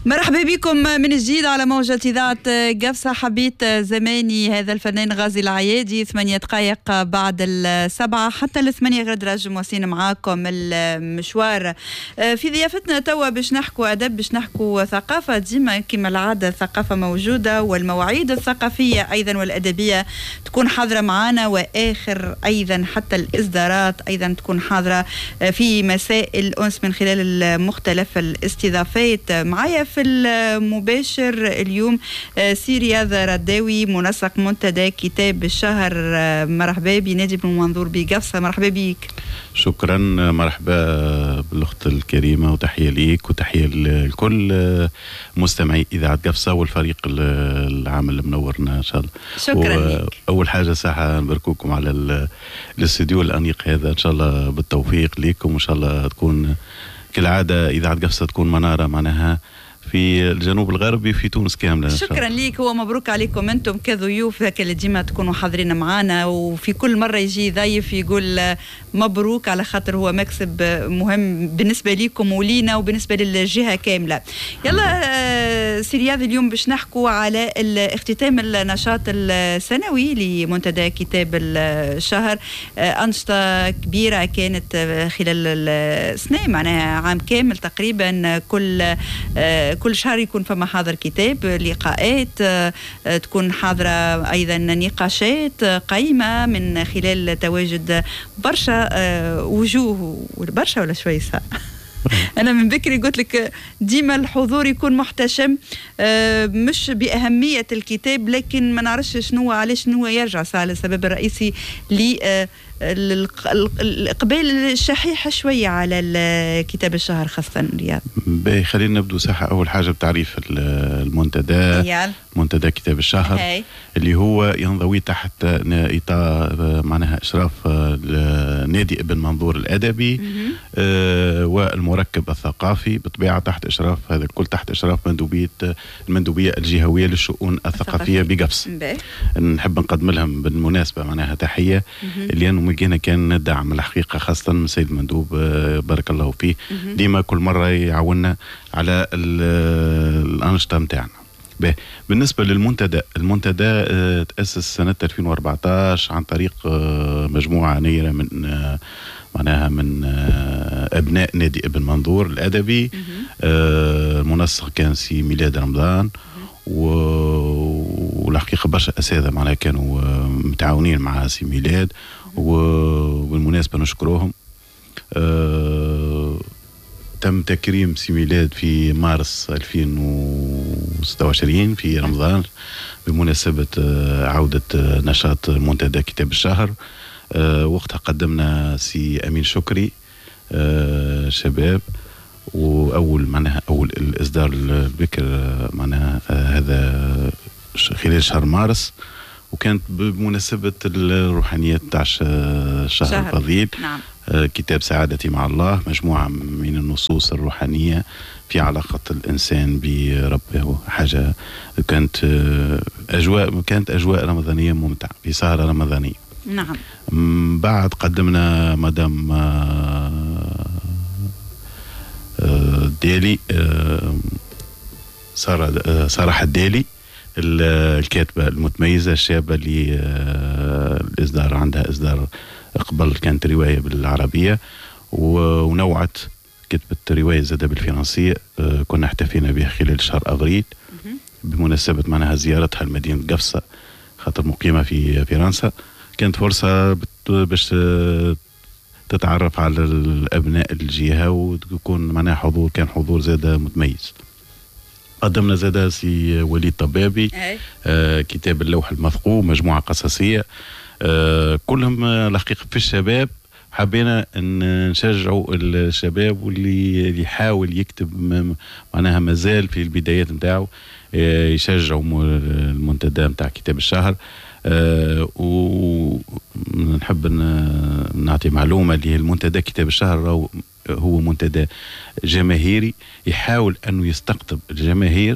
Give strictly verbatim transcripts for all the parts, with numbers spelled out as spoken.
مرحبا بكم من جديد على موجة إذاعة قفصة. حبيت زماني هذا الفنان غازي العيادي، ثمانية دقائق بعد السبعة حتى الثمانية غدا مواصلين معاكم المشوار. في ضيافتنا توا باش نحكوا أدب، باش نحكوا ثقافة. ديما كما العادة الثقافة موجودة والمواعيد الثقافية أيضا والأدبية تكون حاضرة معنا، وآخر أيضا حتى الإصدارات أيضا تكون حاضرة في مسائل الأنس من خلال مختلف الاستضافات. معايا في المباشر اليوم سي رياض رداوي، منسق منتدى كتاب الشهر. مرحبا بنادي بن منظور بقفصة، مرحبا بيك. شكرا، مرحبا بالأخت الكريمة، وتحية ليك وتحية لكل مستمعي إذاعة قفصة والفريق العامل المنورنا إن شاء الله. شكرا لك. أول حاجة ساحة نباركوكم على الاستديو الأنيق هذا، إن شاء الله بالتوفيق ليكم، وإن شاء الله تكون كالعادة إذاعة قفصة تكون منارة معناها في الجنوب الغربي في تونس كاملة. شكرا ليك، هو مبروك عليكم انتم كضيوف اللي ديما تكونوا حاضرين معنا، وفي كل مرة يجي ضيف يقول مبروك على خاطر هو مكسب مهم بالنسبة ليكم ولينا وبالنسبة للجهة كاملة. يلا سي رياض، اليوم باش نحكوا على اختتام النشاط السنوي لمنتدى كتاب الشهر. أنشطة كبيرة كانت خلال السنة، معناها عام كامل تقريبا، كل كل شهر يكون فما حاضر كتاب، لقاءات تكون حاضرة، أيضا نقاشات قيمة من خلال تواجد برشا وجوه، برشا ولا شوي ساعة. أنا من بكري قلت لك ديما الحضور يكون محتشم، مش بأهمية الكتاب، لكن ما نعرفش شنو علاش شنو يرجع ساعة السبب الرئيسي ل الإقبال الشحيح شوية على كتاب الشهر خاصة رياض. باهي، خلينا نبدو ساحة. أول حاجة بتعريف المنتدى. منتدى كتاب الشهر هي. اللي هو ينضوي تحت إطار معناها إشراف نادي ابن منظور الأدبي آه والمركب الثقافي، بطبيعة تحت إشراف هذا الكل، تحت إشراف مندوبية المندوبية الجهوية للشؤون الثقافية بقفص. نحب نقدم لهم بالمناسبة معناها تحية، لأنه ملقينا كان دعم الحقيقة، خاصة من السيد المندوب بارك الله فيه، ديما كل مرة يعاوننا على الأنشطة متاعنا. بالنسبة للمنتدى، المنتدى اه تأسس سنة ألفين وأربعطاش عن طريق اه مجموعة نيرة من اه معناها من اه أبناء نادي ابن منظور الأدبي. المنسق كان سي ميلاد رمضان، والحقيقة برشا أساتذة معناها كانوا متعاونين مع سي ميلاد، وبالمناسبة نشكروهم. تم تكريم سي ميلاد في مارس ألفين وستة وعشرين في رمضان بمناسبة عودة نشاط منتدى كتاب الشهر. وقتها قدمنا سي أمين شكري شباب، وأول معناها أول الإصدار البكر معناها هذا خلال شهر مارس، وكانت بمناسبة الروحانيات تاع الشهر الفضيل. نعم. كتاب سعادتي مع الله، مجموعة من النصوص الروحانية في علاقة الإنسان بربه، حاجة كانت أجواء كانت أجواء رمضانية ممتعة في سهرة رمضانية. نعم. بعد قدمنا مدام ديلي، سارة صراحة الديلي، الكاتبة المتميزة الشابة اللي الإصدار عندها إصدار قبل كانت رواية بالعربية، ونوعت كتبت رواية زادة بالفرنسية. كنا احتفينا بها خلال شهر أفريل بمناسبة معناها زيارتها لمدينة قفصة، خاطر مقيمة في فرنسا. كانت فرصة باش تتعرف على الأبناء الجهة وتكون معناها حضور، كان حضور زادة متميز. قدمنا زادة سي وليد طبابي آه كتاب اللوح المثقوب، مجموعة قصصية آه كلهم الحقيقة في الشباب. حبينا ان نشجعوا الشباب واللي يحاول يكتب معناها مازال في البدايات نتاعو، آه يشجعوا المنتدى نتاع كتاب الشهر. آه ونحب نعطي معلومة اللي هي المنتدى كتاب الشهر راهو هو منتدى جماهيري يحاول أنه يستقطب الجماهير،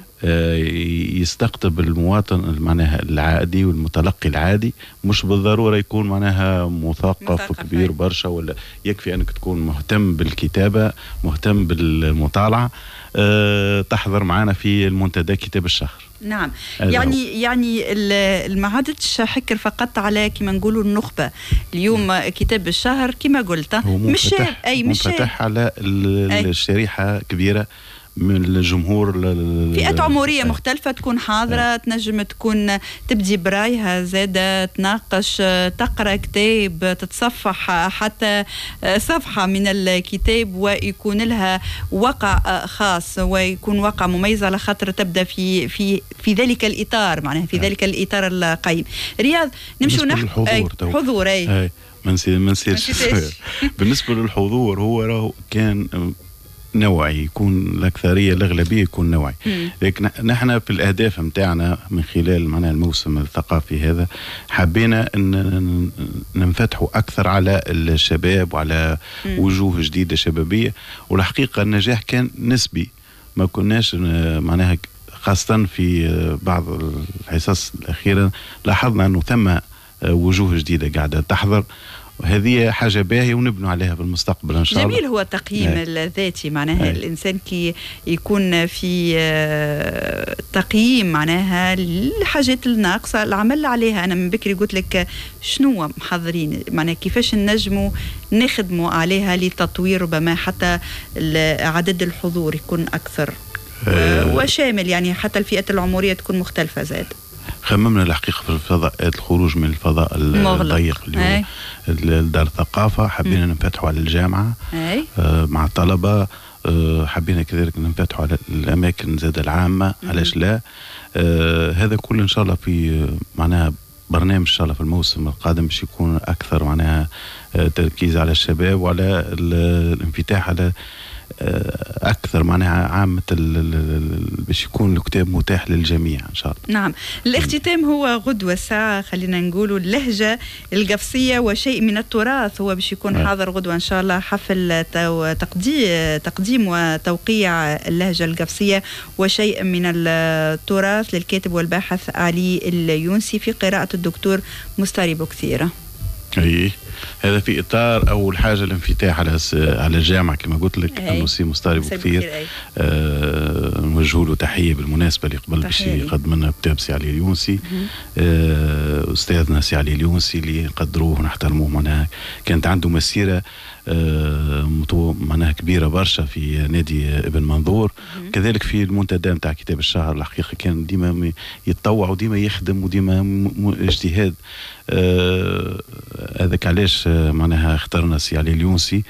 يستقطب المواطن معناها العادي والمتلقي العادي، مش بالضرورة يكون معناها مثقف كبير برشا، ولا يكفي أنك تكون مهتم بالكتابة مهتم بالمطالعة أه تحضر معنا في المنتدى كتاب الشهر. نعم، يعني هو. يعني ما عادتش حكر فقط على كما نقولوا النخبة اليوم. م. كتاب الشهر كما قلت مش أي مش منفتح على الشريحة كبيرة من الجمهور، فئات عمرية مختلفة تكون حاضرة. أه. تنجم تكون تبدي برايها زادة، تناقش، تقرأ كتاب، تتصفح حتى صفحة من الكتاب ويكون لها وقع خاص ويكون وقع مميز على خاطر تبدأ في في في ذلك الإطار، معناها في أه. ذلك الإطار القيم. رياض نمشي نحكي الحضور. حضور أي, أي. ما نسيتش بالنسبة للحضور هو راهو كان نوعي، يكون الأكثرية الأغلبية يكون نوعي. مم. لكن نحن في الأهداف متاعنا من خلال معناها الموسم الثقافي هذا حبينا أن ننفتحوا أكثر على الشباب وعلى مم. وجوه جديدة شبابية، والحقيقة النجاح كان نسبي. ما كناش معناها خاصة في بعض الحصص الأخيرة لاحظنا أنه ثم وجوه جديدة قاعدة تحضر، وهذه حاجة باهية ونبنوا عليها بالمستقبل إن شاء الله. جميل هو التقييم الذاتي، معناها الإنسان كي يكون في تقييم معناها الحاجات الناقصة العمل عليها. أنا من بكري قلت لك شنو محضرين، معناها كيفاش نجموا نخدموا عليها لتطوير ربما حتى عدد الحضور يكون أكثر أه وشامل، يعني حتى الفئات العمرية تكون مختلفة زاد. خممنا الحقيقة في الفضاء الخروج من الفضاء الضيق اليوم لدار الثقافة، حبينا ننفتحوا على الجامعة آه مع الطلبة، آه حبينا كذلك ننفتحوا على الأماكن زاد العامة، علاش لا. آه هذا كل إن شاء الله في معناها برنامج إن شاء الله في الموسم القادم باش يكون أكثر معناها آه تركيز على الشباب وعلى الانفتاح على أكثر معناها عامة باش يكون الكتاب متاح للجميع إن شاء الله. نعم، الاختتام هو غدوة الساعة خلينا نقولوا اللهجة القفصية وشيء من التراث، هو باش يكون آه. حاضر غدوة إن شاء الله حفل تقديم تقديم وتوقيع اللهجة القفصية وشيء من التراث للكاتب والباحث علي اليونسي في قراءة الدكتور مستاري بوكثيرة. أيه، هذا في اطار اول حاجه الانفتاح على على الجامعه كما قلت لك. انه سي مستاري بوكثير آه نوجه له تحيه بالمناسبه اللي قبل باش يقدم لنا كتاب سي علي اليونسي. آه استاذنا سي علي اليونسي اللي نقدروه ونحترموه، معناها كانت عنده مسيره آه معناها كبيره برشا في نادي ابن منظور، كذلك في المنتدى نتاع كتاب الشهر. الحقيقه كان ديما يتطوع وديما يخدم وديما اجتهاد. آه هذاك علاش معناها اخترنا سي علي اليونسي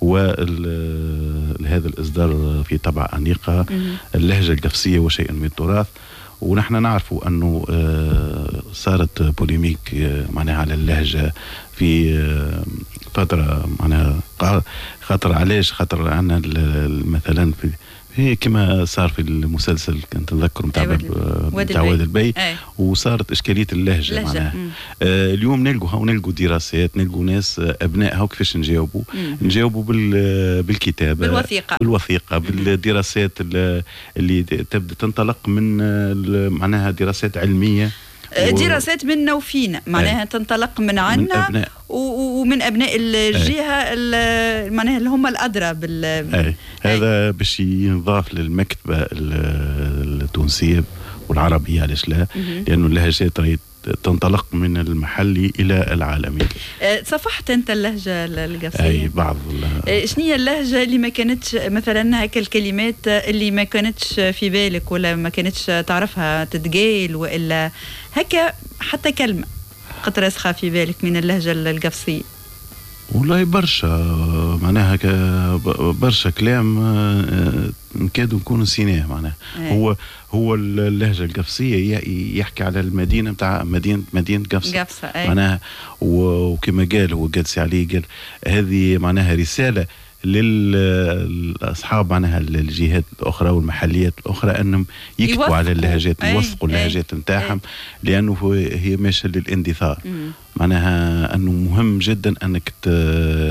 وهذا الإصدار في طبع أنيقة اللهجة القفصية وشيء من التراث. ونحن نعرفوا أنه صارت بوليميك معناها على اللهجة في فترة، معناها خاطر علاش خاطر عنا مثلا في هي كما صار في المسلسل كنت نذكر نتاع نتاع وادي البي، وصارت اشكاليه اللهجه معناها. آه اليوم نلقوا ونلقوا دراسات، نلقوا ناس ابنائها وكيفاش نجاوبوا نجاوبوا بال بالكتابه بالوثيقه بالوثيقه بالدراسات اللي تبدا تنطلق من معناها دراسات علميه، دراسات منا وفينا معناها أي. تنطلق من عنا من ومن أبناء الجهة معناها اللي هم الأدرى بال أي. هذا باش ينضاف للمكتبة التونسية والعربية، علاش لا؟ لأنه اللهجات تنطلق من المحلي إلى العالمي. صفحت أنت اللهجة القفصية؟ أي بعض. شنو هي اللهجة اللي ما كانتش مثلا هكا الكلمات اللي ما كانتش في بالك ولا ما كانتش تعرفها تتقال، وإلا هكا حتى كلمة قد راسخة في بالك من اللهجة القفصية؟ والله برشا معناها برشا كلام نكادوا نكونوا نسيناه معناها. هو هو اللهجة القفصية يحكي على المدينة نتاع مدينة مدينة قفصة معناها. وكما قال هو قال سي علي قال هذه معناها رسالة للأصحاب معناها الجهات الأخرى والمحليات الأخرى أنهم يكتبوا على اللهجات، يوثقوا اللهجات نتاعهم، لأنه هي ماشية للاندثار. معناها أنه مهم جدا أنك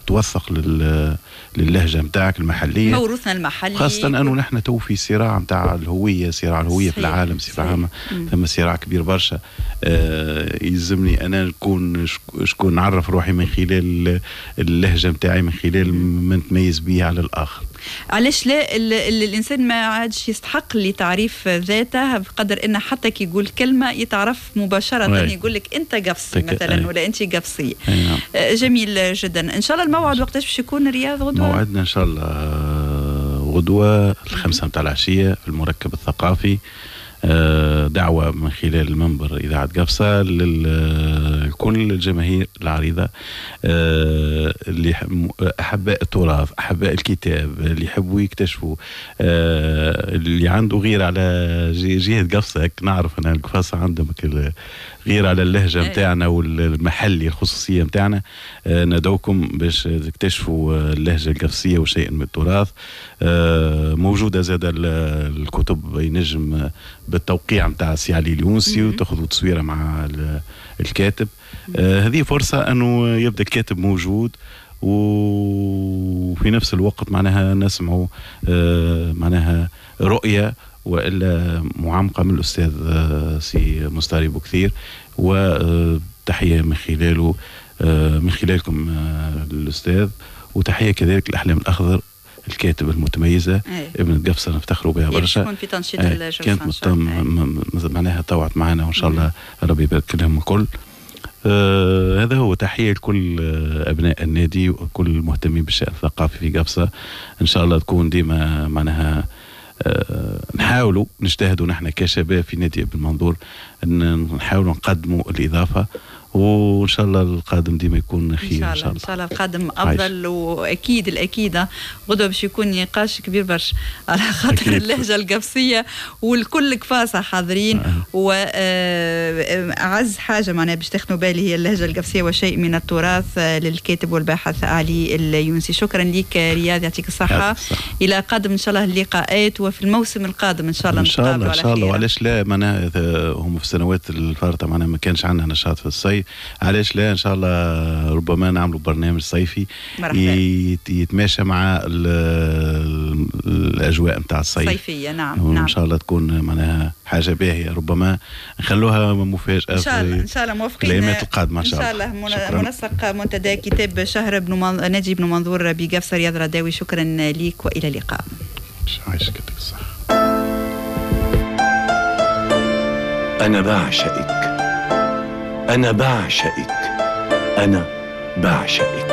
توثق لل للهجه نتاعك المحليه، موروثنا المحلي، خاصه انه نحن تو في صراع نتاع الهويه، صراع الهويه في العالم بصفه عامه، ثم صراع كبير برشا. آه يلزمني انا نكون شكون نعرف روحي من خلال اللهجه نتاعي، من خلال ما نتميز به على الاخر. علاش لا ال ال الانسان ما عادش يستحق لتعريف ذاته بقدر انه حتى كي يقول كلمه يتعرف مباشره، يقول لك انت قفصي مثلا ولا انت قفصيه. جميل جدا. ان شاء الله الموعد وقتاش باش يكون رياض غدوه؟ موعدنا ان شاء الله غدوه الخمسة متاع العشيه في المركب الثقافي. دعوة من خلال منبر إذاعة قفصة لكل الجماهير العريضة اللي أحباء التراث، أحباء الكتاب، اللي يحبوا يكتشفوا، اللي عنده غير على جهة قفصة. نعرف أن القفصة عندهم غير على اللهجة متاعنا والمحلي الخصوصية متاعنا. ندعوكم باش تكتشفوا اللهجة القفصية وشيء من التراث. موجودة زاد الكتب ينجم بالتوقيع متاع سي علي اليونسي وتاخذوا تصويره مع الكاتب. آه هذه فرصه انه يبدا الكاتب موجود، وفي نفس الوقت معناها نسمعوا آه معناها رؤيه والا معمقه من الاستاذ آه سي مستاري بوكثير، وتحيه من خلاله آه من خلالكم آه للاستاذ، وتحيه كذلك الاحلام الاخضر الكاتب المتميزه أي. ابن قفصة نفتخروا بها برشا. تكون في تنشيط الجلسه كانت متم معناها طوعت معنا، وان شاء الله ربي يبارك لهم الكل. آه هذا هو تحيه لكل آه ابناء النادي وكل المهتمين بالشأن الثقافي في قفصة. ان شاء الله تكون ديما معناها آه نحاولوا نجتهدوا نحن كشباب في نادي ابن منظور ان نحاولوا نقدموا الاضافه، وان شاء الله القادم ديما يكون خير. ان شاء الله ان شاء الله القادم افضل عايش. واكيد الاكيد غدوه باش يكون نقاش كبير برشا على خاطر اللهجه القفصيه والكل قفاصه حاضرين. آه. واعز حاجه معناها باش تاخذوا بالي هي اللهجه القفصيه وشيء من التراث للكاتب والباحث علي اليونسي. شكرا لك رياض، يعطيك الصحه. الى قادم ان شاء الله اللقاءات، وفي الموسم القادم ان شاء الله ان شاء الله ان شاء الله. وعلاش لا معناها هم في السنوات الفارطه معناها ما كانش عندنا نشاط في الصيف، علاش لا ان شاء الله ربما نعملوا برنامج صيفي يتماشى مع الاجواء نتاع الصيف الصيفيه. نعم وان نعم. شاء الله تكون معناها حاجه باهيه، ربما نخلوها مفاجاه ان شاء الله. ان شاء الله موافقين الايامات القادمه ان شاء الله. ان شاء الله منسق منتدى كتاب شهر ابن من... ناجي بن منظور بقفصة. رياض رداوي شكرا لك والى اللقاء. عايشك يعطيك الصحه. انا بعشقك، أنا بعشقك، أنا بعشقك.